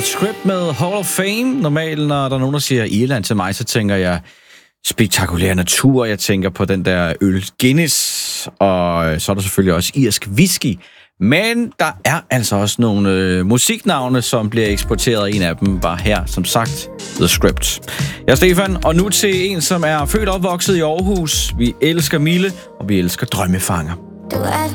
Script med Hall of Fame. Normalt, når der er nogen, der siger Irland til mig, så tænker jeg spektakulær natur. Jeg tænker på den der øl Guinness, og så er der selvfølgelig også irsk whisky. Men der er altså også nogle musiknavne, som bliver eksporteret. En af dem var her, som sagt, The Script. Jeg er Stefan, og nu til en, som er født og opvokset i Aarhus. Vi elsker Mille, og vi elsker Drømmefanger.